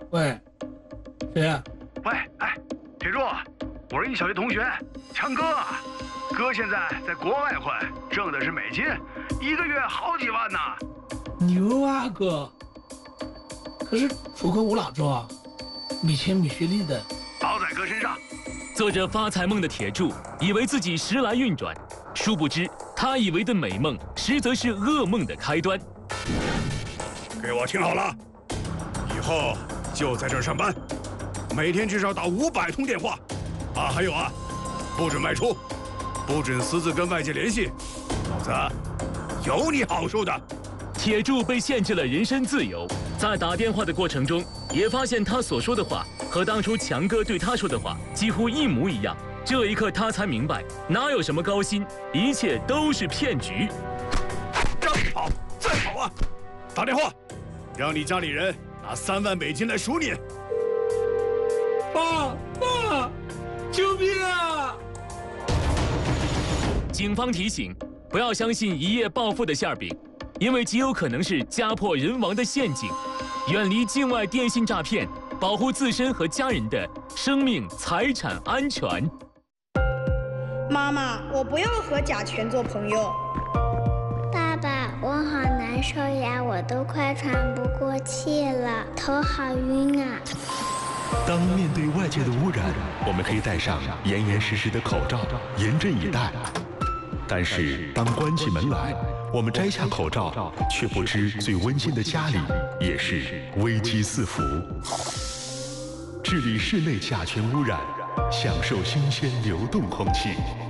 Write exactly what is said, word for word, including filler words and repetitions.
喂，谁呀、 喂，哎，铁柱，我是你小学同学强哥，哥现在在国外混，挣的是美金，一个月好几万呢。 牛啊哥！可是出口我哪做啊？没钱没学历的。 包在哥身上。 做着发财梦的铁柱以为自己时来运转，殊不知他以为的美梦，实则是噩梦的开端。 给我听好了，以后就在这儿上班，每天至少打五百通电话。啊，还有啊，不准外出，不准私自跟外界联系，否则有你好受的。 铁柱被限制了人身自由，在打电话的过程中，也发现他所说的话和当初强哥对他说的话几乎一模一样。这一刻，他才明白，哪有什么高薪，一切都是骗局。 让你跑，再跑啊！打电话，让你家里人拿三万美金来赎你。 爸爸，救命啊！ 警方提醒，不要相信一夜暴富的馅儿饼，因为极有可能是家破人亡的陷阱。远离境外电信诈骗，保护自身和家人的生命财产安全。 妈妈，我不要和甲醛做朋友。 爸爸，我好难受呀，我都快喘不过气了，头好晕啊。 当面对外界的污染，我们可以戴上严严实实的口罩，严阵以待。但是当关起门来，我们摘下口罩，却不知最温馨的家里也是危机四伏。治理室内甲醛污染，享受新鲜流动空气。